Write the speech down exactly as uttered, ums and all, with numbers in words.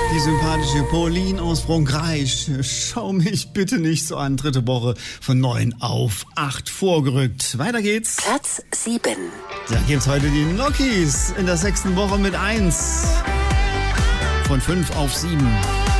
Die sympathische Pauline aus Frankreich. Schau mich bitte nicht so an. Dritte Woche von neun auf acht vorgerückt. Weiter geht's. Platz sieben. Da gibt's heute die Nokis in der sechsten Woche mit eins. Von fünf auf sieben.